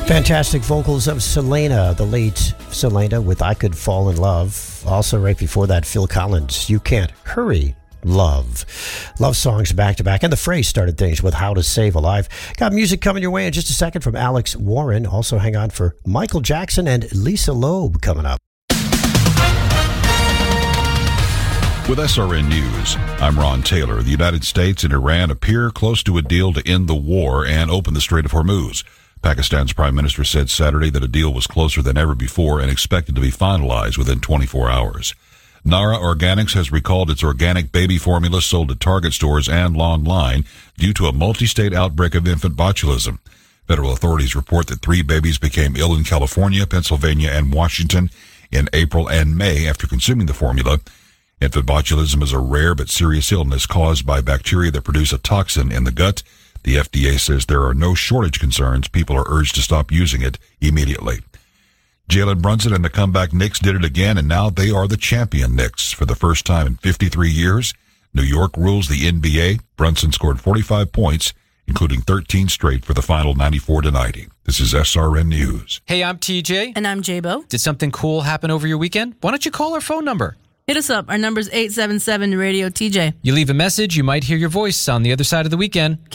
Fantastic vocals of Selena, the late Selena with I Could Fall in Love. Also right before that, Phil Collins, You Can't Hurry Love. Love songs back to back. And the phrase started things with How to Save a Life. Got music coming your way in just a second from Alex Warren. Also hang on for Michael Jackson and Lisa Loeb coming up. With SRN News, I'm Ron Taylor. The United States and Iran appear close to a deal to end the war and open the Strait of Hormuz. Pakistan's prime minister said Saturday that a deal was closer than ever before and expected to be finalized within 24 hours. Nara Organics has recalled its organic baby formula sold at Target stores and online due to a multi-state outbreak of infant botulism. Federal authorities report that 3 babies became ill in California, Pennsylvania, and Washington in April and May after consuming the formula. Infant botulism is a rare but serious illness caused by bacteria that produce a toxin in the gut. The FDA says there are no shortage concerns. People are urged to stop using it immediately. Jalen Brunson and the comeback Knicks did it again, and now they are the champion Knicks. For the first time in 53 years, New York rules the NBA. Brunson scored 45 points, including 13 straight for the final 94-90. This is SRN News. Hey, I'm TJ. And I'm J-Bo. Did something cool happen over your weekend? Why don't you call our phone number? Hit us up. Our number's 877-RADIO-TJ. You leave a message, you might hear your voice on the other side of the weekend.